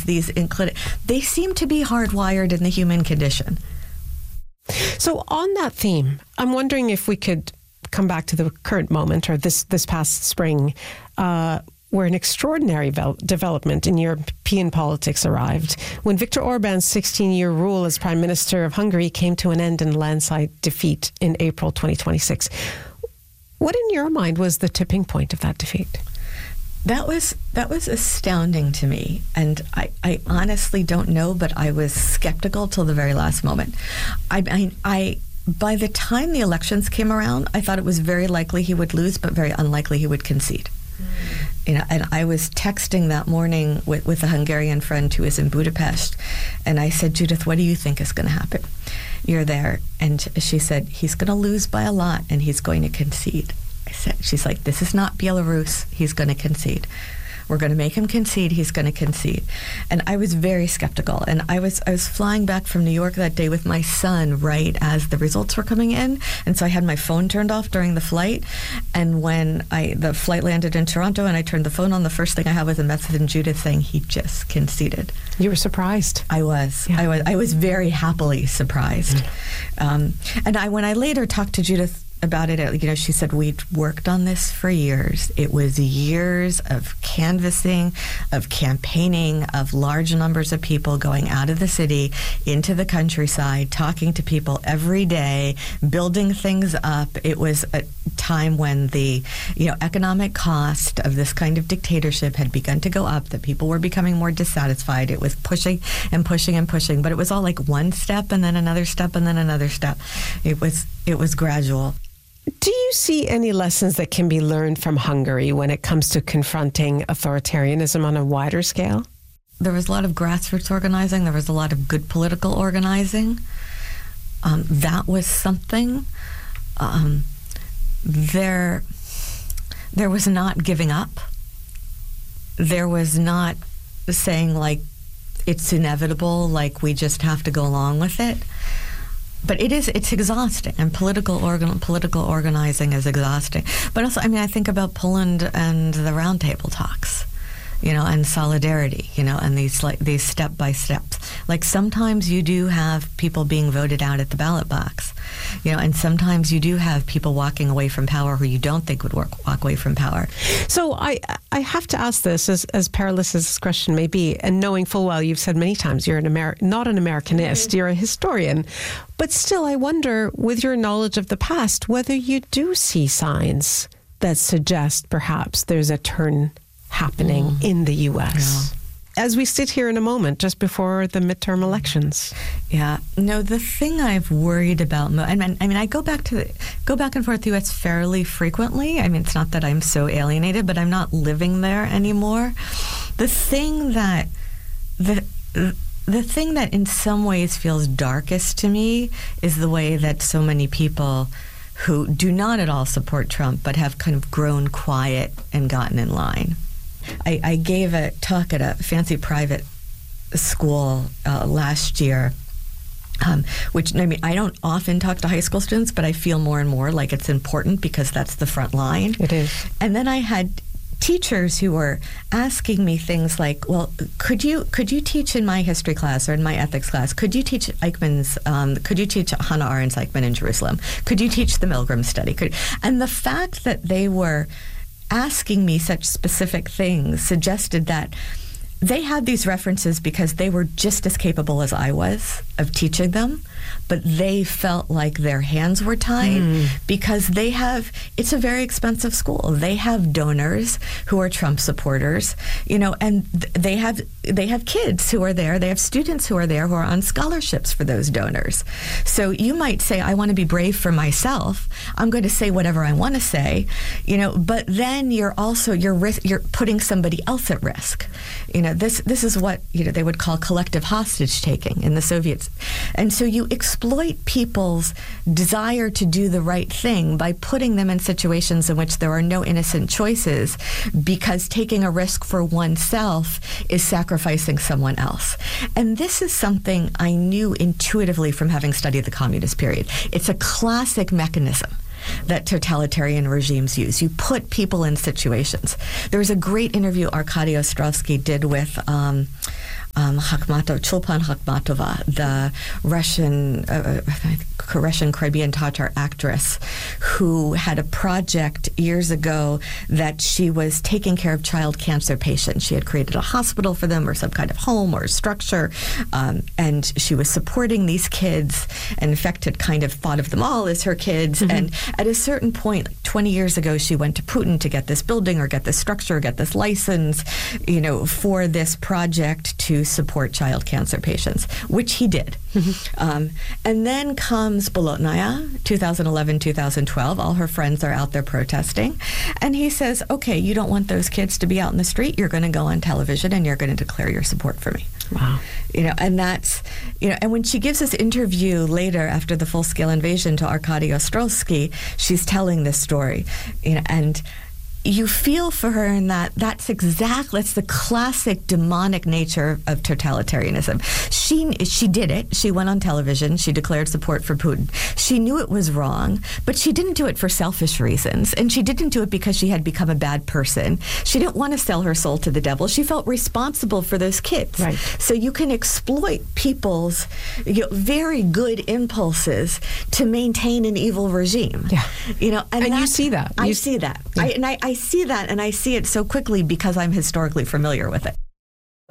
these they seem to be hardwired in the human condition. So on that theme, I'm wondering if we could come back to the current moment, or this past spring, where an extraordinary development in European politics arrived when Viktor Orban's 16-year rule as Prime Minister of Hungary came to an end in a landslide defeat in April 2026. What in your mind was the tipping point of that defeat? That was astounding to me, and I honestly don't know, but I was skeptical till the very last moment. I by the time the elections came around, I thought it was very likely he would lose, but very unlikely he would concede. You know, and I was texting that morning with a Hungarian friend who is in Budapest, and I said, Judith, what do you think is going to happen? You're there. And she said, he's going to lose by a lot, and he's going to concede. She's like, this is not Belarus. He's going to concede. We're going to make him concede. He's going to concede. And I was very skeptical. And I was flying back from New York that day with my son right as the results were coming in. And so I had my phone turned off during the flight. And when the flight landed in Toronto and I turned the phone on, the first thing I had was a message from Judith saying he just conceded. You were surprised. I was. Yeah. I was very happily surprised. And when I later talked to Judith about it, she said, we'd worked on this for years. It was years of canvassing, of campaigning, of large numbers of people going out of the city into the countryside, talking to people every day, building things up. It was a time when the economic cost of this kind of dictatorship had begun to go up, that people were becoming more dissatisfied. It was pushing and pushing and pushing, but it was all like one step and then another step and then another step. It was gradual. Do you see any lessons that can be learned from Hungary when it comes to confronting authoritarianism on a wider scale? There was a lot of grassroots organizing. There was a lot of good political organizing. That was something. There was not giving up. There was not saying, like, it's inevitable, like we just have to go along with it. But it's exhausting, and political organizing is exhausting. But also, I think about Poland and the roundtable talks, and solidarity, and these step by steps. Like sometimes you do have people being voted out at the ballot box, and sometimes you do have people walking away from power who you don't think would walk away from power. So I have to ask this, as perilous as this question may be, and knowing full well you've said many times you're not an Americanist, you're a historian, but still I wonder, with your knowledge of the past, whether you do see signs that suggest perhaps there's a turn happening in the U.S. as we sit here in a moment just before the midterm elections. Yeah. No, the thing I've worried about, I go back and forth to the U.S. fairly frequently. It's not that I'm so alienated, but I'm not living there anymore. The thing that in some ways feels darkest to me is the way that so many people who do not at all support Trump but have kind of grown quiet and gotten in line. I gave a talk at a fancy private school last year, which, I don't often talk to high school students, but I feel more and more like it's important because that's the front line. It is. And then I had teachers who were asking me things like, well, could you teach in my history class or in my ethics class? Could you teach could you teach Hannah Arendt's Eichmann in Jerusalem? Could you teach the Milgram study? And the fact that they were asking me such specific things suggested that they had these references because they were just as capable as I was of teaching them, but they felt like their hands were tied because it's a very expensive school. They have donors who are Trump supporters, and they have kids who are there. They have students who are there who are on scholarships for those donors. So you might say, I want to be brave for myself. I'm going to say whatever I want to say, but then you're putting somebody else at risk. This is what they would call collective hostage taking in the Soviets. And so you exploit people's desire to do the right thing by putting them in situations in which there are no innocent choices, because taking a risk for oneself is sacrificing someone else. And this is something I knew intuitively from having studied the communist period. It's a classic mechanism that totalitarian regimes use. You put people in situations. There was a great interview Arkady Ostrovsky did with Chulpan Akhmatova, the Russian Caribbean Tatar actress, who had a project years ago that she was taking care of child cancer patients. She had created a hospital for them, or some kind of home or structure, and she was supporting these kids, and in fact had kind of thought of them all as her kids. Mm-hmm. And at a certain point, like 20 years ago, she went to Putin to get this building or get this structure, get this license, for this project to support child cancer patients, which he did. Mm-hmm. And then comes Bolotnaya, 2011, 2012. All her friends are out there protesting. And he says, okay, you don't want those kids to be out in the street. You're going to go on television and you're going to declare your support for me. Wow. And that's, and when she gives this interview later after the full-scale invasion to Arkady Ostrolsky, she's telling this story, and you feel for her in that's the classic demonic nature of totalitarianism. She did it. She went on television. She declared support for Putin. She knew it was wrong, but she didn't do it for selfish reasons. And she didn't do it because she had become a bad person. She didn't want to sell her soul to the devil. She felt responsible for those kids. Right. So you can exploit people's very good impulses to maintain an evil regime. Yeah. And you see that. I see that. Yeah. I see that, and I see it so quickly because I'm historically familiar with it.